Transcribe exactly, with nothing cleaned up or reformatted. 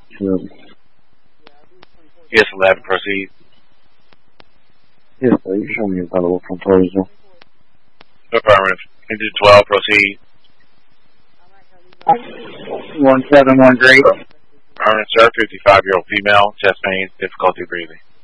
Yes. Yes, eleven, proceed. Yes, sir. You show me available composure. Affirmative. Engine twelve, proceed. One seven one three. Affirmative, sir. fifty-five-year-old female, chest pain, difficulty breathing.